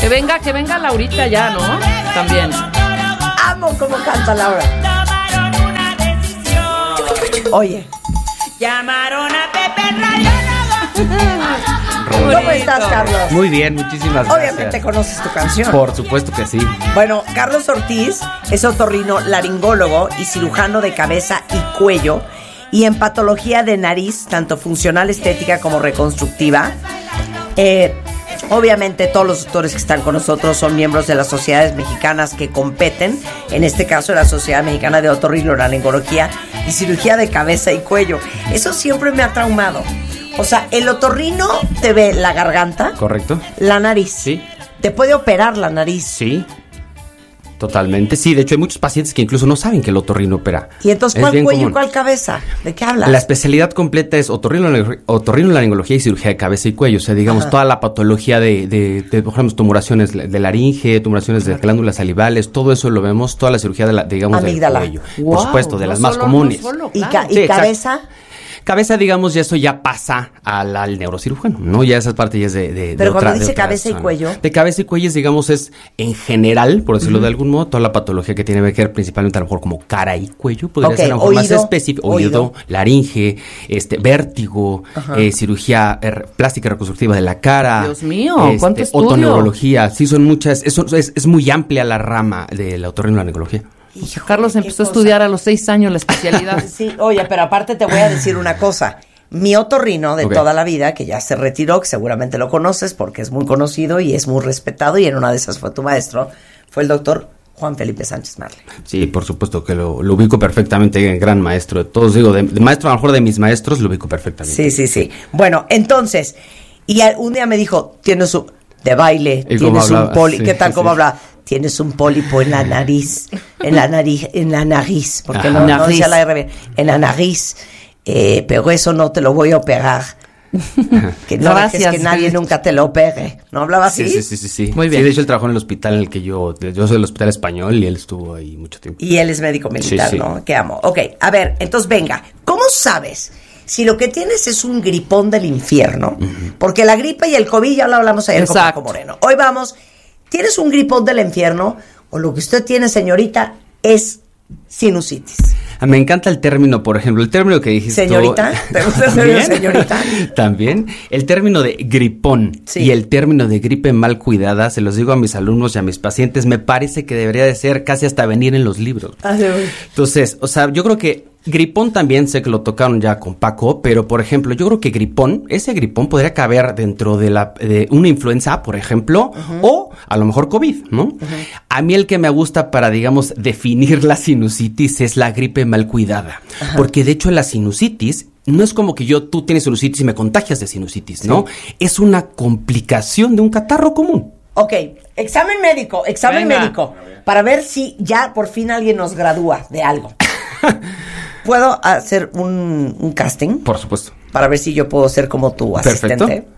Que venga Laurita ya, ¿no? También. Amo cómo canta Laura. Oye. Llamaron a Pepe Rayólogo. ¿Cómo estás, Carlos? Muy bien, muchísimas gracias. Obviamente conoces tu canción. Por supuesto que sí. Bueno, Carlos Ortiz es otorrino laringólogo y cirujano de cabeza y cuello y en patología de nariz, tanto funcional, estética como reconstructiva. Obviamente todos los doctores que están con nosotros son miembros de las sociedades mexicanas que competen, en este caso la Sociedad Mexicana de Otorrinolaringología y Cirugía de Cabeza y Cuello. Eso siempre me ha traumado. O sea, el otorrino te ve la garganta. ¿Correcto? La nariz. Sí. Te puede operar la nariz. Sí. Totalmente. Sí, de hecho hay muchos pacientes que incluso no saben que el otorrino opera. Y entonces, ¿cuál cuello y cuál cabeza? ¿De qué hablas? La especialidad completa es otorrinolaringología y cirugía de cabeza y cuello. O sea, digamos, toda la patología de por ejemplo, tumoraciones de laringe, tumoraciones de glándulas salivales, todo eso lo vemos, toda la cirugía de digamos, amígdala. del cuello. Wow, por supuesto, de las más comunes. ¿Y cabeza? Cabeza, digamos, ya eso ya pasa al neurocirujano, ¿no? Ya esa parte ya es de Pero cuando dice cabeza y cuello. De cabeza y cuello, digamos, es en general, por decirlo de algún modo, toda la patología que tiene que ver principalmente a lo mejor como cara y cuello, podría ser a lo mejor más específico. Oído, laringe, vértigo, cirugía plástica y reconstructiva de la cara. Dios mío, ¿cuánto estudio? Otoneurología, sí, son muchas, es muy amplia la rama de la otorrinolaringología. Hijo, Carlos empezó a estudiar a los 6 años la especialidad. Sí, oye, pero aparte te voy a decir una cosa. Mi otorrino de toda la vida, que ya se retiró, que seguramente lo conoces porque es muy conocido y es muy respetado, y en una de esas fue tu maestro, fue el doctor Juan Felipe Sánchez Marley. Sí, por supuesto que lo ubico perfectamente, gran maestro de todos, digo, de maestro a lo mejor de mis maestros, lo ubico perfectamente. Sí. Bueno, entonces, y un día me dijo, tienes un... de baile, tienes un poli... Sí, ¿qué tal? ¿Cómo habla? Tienes un pólipo en la nariz, en la nariz, porque no decía la R bien, en la nariz, pero eso no te lo voy a operar. Que no dejes que nadie nunca te lo opere. ¿No hablaba así? Sí. Muy bien. Sí, de hecho él trabajó en el hospital en el que yo soy del hospital español y él estuvo ahí mucho tiempo. Y él es médico militar, sí. ¿no? Que amo. Ok, a ver, entonces venga, ¿cómo sabes si lo que tienes es un gripón del infierno? Porque la gripe y el COVID ya lo hablamos ayer con Paco Moreno. Hoy vamos... ¿Tienes un gripón del infierno o lo que usted tiene, señorita, es sinusitis? Me encanta el término, por ejemplo, el término que dijiste. ¿Señorita? ¿Te gusta el término señorita? También. El término de gripón y el término de gripe mal cuidada, se los digo a mis alumnos y a mis pacientes, me parece que debería de ser casi hasta venir en los libros. Entonces, o sea, yo creo que gripón también, sé que lo tocaron ya con Paco, pero por ejemplo, yo creo que ese gripón podría caber dentro de una influenza, por ejemplo, o a lo mejor COVID, ¿no? A mí el que me gusta para, digamos, definir la sinusitis es la gripe mal cuidada, porque de hecho la sinusitis no es como que tú tienes sinusitis y me contagias de sinusitis, ¿no? Es una complicación de un catarro común. Ok, examen médico, para ver si ya por fin alguien nos gradúa de algo. ¿Puedo hacer un casting? Por supuesto. Para ver si yo puedo ser como tu asistente. Perfecto.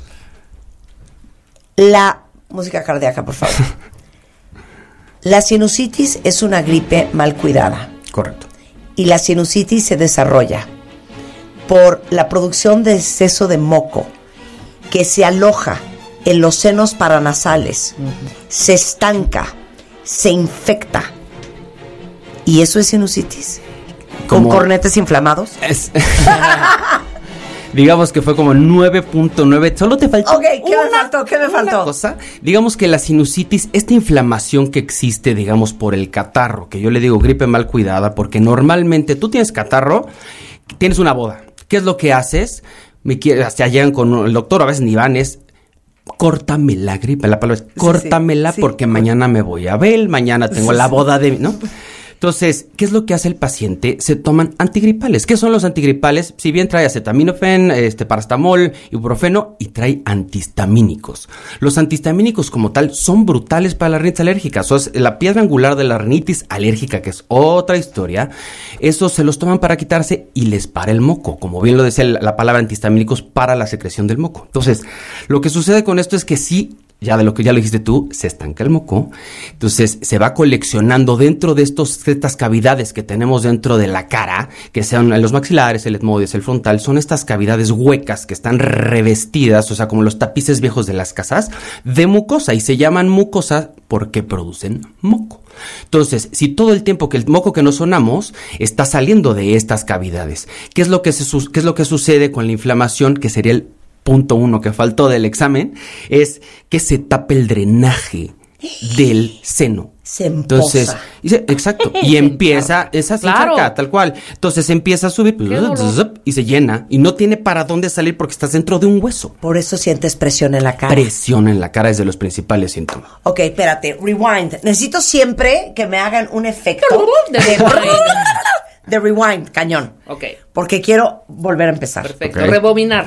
La música cardíaca, por favor. La sinusitis es una gripe mal cuidada. Correcto. Y la sinusitis se desarrolla por la producción de exceso de moco que se aloja en los senos paranasales, se estanca, se infecta. ¿Y eso es sinusitis? ¿Con cornetes inflamados? Digamos que fue como 9.9. Solo te faltó. Ok, ¿qué me faltó? Cosa. Digamos que la sinusitis, esta inflamación que existe, digamos, por el catarro, que yo le digo gripe mal cuidada, porque normalmente tú tienes catarro, tienes una boda. ¿Qué es lo que haces? Hasta llegan con el doctor, a veces ni van, córtame la gripe, la palabra es córtamela porque mañana me voy a ver, mañana tengo la boda de... ¿no? Entonces, ¿qué es lo que hace el paciente? Se toman antigripales. ¿Qué son los antigripales? Si bien trae acetaminofén, paracetamol, ibuprofeno y trae antihistamínicos. Los antihistamínicos como tal son brutales para la rinitis alérgica. Eso es la piedra angular de la rinitis alérgica, que es otra historia. Esos se los toman para quitarse y les para el moco. Como bien lo decía la palabra antihistamínicos, para la secreción del moco. Entonces, lo que sucede con esto es que sí ya de lo que ya lo dijiste tú, se estanca el moco, entonces se va coleccionando dentro de estas cavidades que tenemos dentro de la cara, que sean los maxilares, el etmoides, el frontal, son estas cavidades huecas que están revestidas, o sea, como los tapices viejos de las casas, de mucosa, y se llaman mucosa porque producen moco. Entonces, si todo el tiempo que el moco que nos sonamos está saliendo de estas cavidades, ¿qué es lo que sucede con la inflamación, que sería el punto 1 que faltó del examen? Es que se tape el drenaje del seno. Se empoza. Entonces, exacto, y empieza, es así, chaca, tal cual. Entonces empieza a subir y se llena, y no tiene para dónde salir porque estás dentro de un hueso. Por eso sientes presión en la cara. Presión en la cara es de los principales síntomas. Ok, espérate, rewind. Necesito siempre que me hagan un efecto de rewind, cañón. Ok. Porque quiero volver a empezar. Perfecto, rebobinar.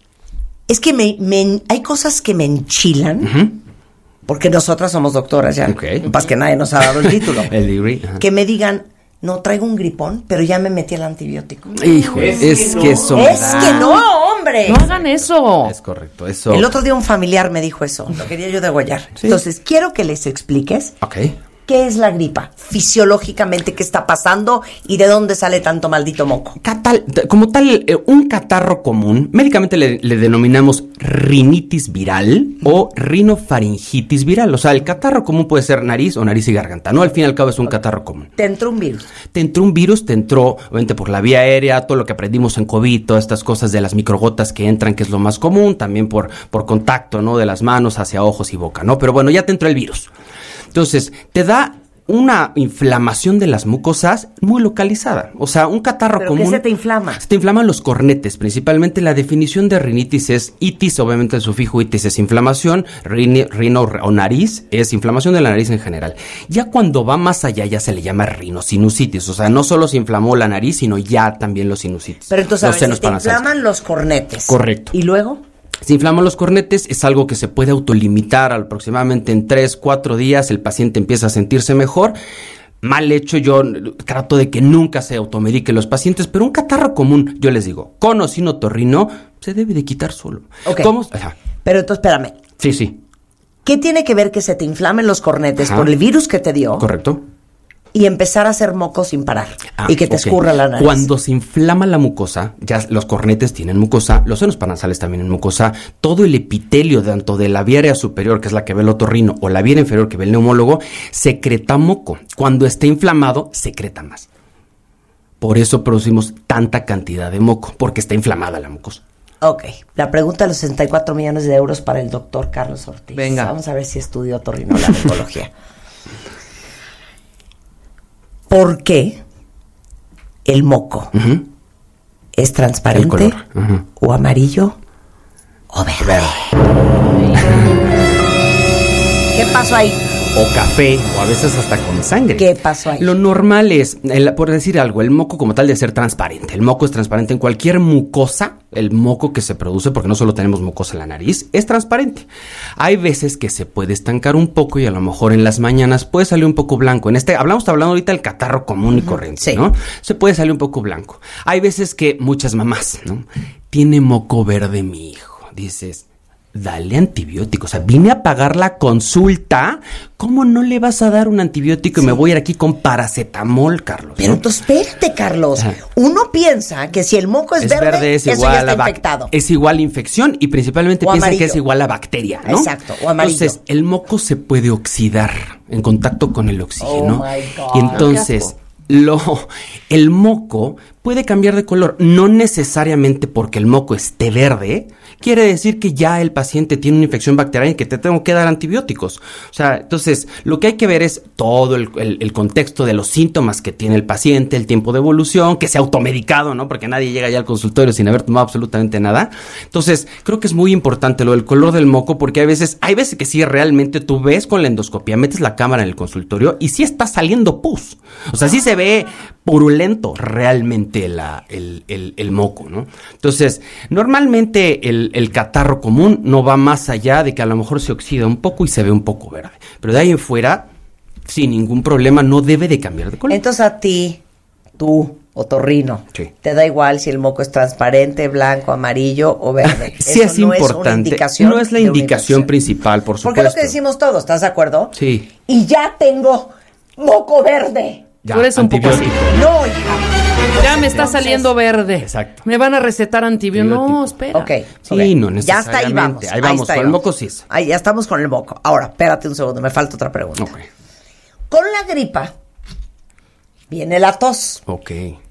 Es que hay cosas que me enchilan. Porque nosotras somos doctoras ya. Pasa que nadie nos ha dado el título. El degree. Que me digan, no, traigo un gripón, pero ya me metí el antibiótico. Hijo, es que eso me Es que no, hombre. No hagan eso. Es correcto, eso. El otro día un familiar me dijo eso. Lo quería yo degollar. Sí. Entonces, quiero que les expliques. Ok. ¿Qué es la gripa? Fisiológicamente, ¿qué está pasando? ¿Y de dónde sale tanto maldito moco? Como tal, un catarro común, médicamente le denominamos rinitis viral o rinofaringitis viral. O sea, el catarro común puede ser nariz o nariz y garganta, ¿no? Al fin y al cabo es un catarro común. Te entró un virus. Te entró, obviamente, por la vía aérea, todo lo que aprendimos en COVID, todas estas cosas de las microgotas que entran, que es lo más común, también por contacto, ¿no? De las manos hacia ojos y boca, ¿no? Pero bueno, ya te entró el virus. Entonces, te da una inflamación de las mucosas muy localizada. O sea, un catarro ¿Pero común... qué se te inflama? Se te inflaman los cornetes. Principalmente la definición de rinitis es itis, obviamente el sufijo itis es inflamación, rino o nariz es inflamación de la nariz en general. Ya cuando va más allá ya se le llama rinosinusitis. O sea, no solo se inflamó la nariz, sino ya también los sinusitis. Pero entonces, a ver, se te inflaman los cornetes. Correcto. ¿Y luego? Se inflaman los cornetes, es algo que se puede autolimitar aproximadamente en 3-4 días, el paciente empieza a sentirse mejor. Mal hecho, yo trato de que nunca se automediquen los pacientes, pero un catarro común, yo les digo, con o sin otorrino, se debe de quitar solo. Okay. ¿Cómo? Ajá. Pero entonces, espérame. Sí. ¿Qué tiene que ver que se te inflamen los cornetes por el virus que te dio? Correcto. Y empezar a hacer moco sin parar. Y que te escurra la nariz. Cuando se inflama la mucosa, ya los cornetes tienen mucosa, los senos paranasales también tienen mucosa, todo el epitelio tanto de la vía aérea superior, que es la que ve el otorrino, o la vía inferior, que ve el neumólogo, secreta moco. Cuando está inflamado, secreta más. Por eso producimos tanta cantidad de moco, porque está inflamada la mucosa. Ok, la pregunta de los 64 millones de euros para el doctor Carlos Ortiz. Venga. Vamos a ver si estudió otorrinolaringología. ¿Por qué el moco es transparente o amarillo o verde? ¿Qué pasó ahí? O café, o a veces hasta con sangre. ¿Qué pasó ahí? Lo normal es, por decir algo, el moco como tal de ser transparente. El moco es transparente en cualquier mucosa. El moco que se produce, porque no solo tenemos mucosa en la nariz, es transparente. Hay veces que se puede estancar un poco y a lo mejor en las mañanas puede salir un poco blanco. Estamos hablando ahorita del catarro común y corriente, sí, ¿no? Se puede salir un poco blanco. Hay veces que muchas mamás, ¿no? Tiene moco verde mi hijo. Dices, dale antibiótico. O sea, vine a pagar la consulta. ¿Cómo no le vas a dar un antibiótico? Sí. Y me voy a ir aquí con paracetamol, Carlos. Pero entonces, espérate, Carlos. Ajá. Uno piensa que si el moco es verde, es igual eso ya está infectado. Es igual a infección y principalmente piensan que es igual a bacteria, ¿no? Exacto, o amarillo. Entonces, el moco se puede oxidar en contacto con el oxígeno. Oh my God. Y entonces, el moco puede cambiar de color. No necesariamente porque el moco esté verde quiere decir que ya el paciente tiene una infección bacteriana y que te tengo que dar antibióticos. O sea, entonces, lo que hay que ver es todo el contexto de los síntomas que tiene el paciente, el tiempo de evolución, que sea automedicado, ¿no? Porque nadie llega ya al consultorio sin haber tomado absolutamente nada. Entonces, creo que es muy importante lo del color del moco, porque hay veces que sí, realmente tú ves con la endoscopia, metes la cámara en el consultorio y sí está saliendo pus. O sea, sí se ve purulento realmente el moco, ¿no? Entonces, normalmente el catarro común no va más allá de que a lo mejor se oxida un poco y se ve un poco verde. Pero de ahí en fuera, sin ningún problema, no debe de cambiar de color. Entonces a ti, tú, otorrino. Sí. Te da igual si el moco es transparente, blanco, amarillo o verde. Sí, es importante. No es la indicación principal, por supuesto. Porque es lo que decimos todos, ¿estás de acuerdo? Sí. Y ya tengo moco verde. Ya, Tú eres un poco así. No, hija. Ya me está saliendo verde. Exacto. Me van a recetar antibiótico. No, espera. Ok. Sí, no Ya está, ahí vamos. Ahí vamos, con el moco sí es. Ahí ya estamos con el moco. Ahora, espérate un segundo, me falta otra pregunta. Ok. Con la gripa viene la tos. Ok.